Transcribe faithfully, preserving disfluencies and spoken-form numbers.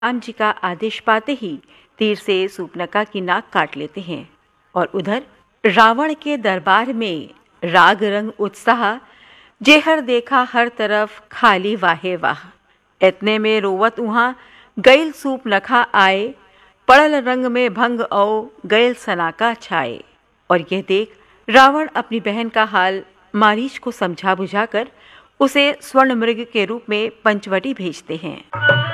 राम जी का आदेश पाते ही तीर से सूर्पनखा की नाक काट लेते हैं और उधर रावण के दरबार में राग रंग उत्साह जेहर देखा हर तरफ खाली वाहे वाह। इतने में रोवत उहाँ गैल सूर्पनखा आए, पड़ल रंग में भंग औ गैल सनाका छाए। और यह देख रावण अपनी बहन का हाल मारीच को समझा बुझाकर उसे स्वर्ण मृग के रूप में पंचवटी भेजते हैं।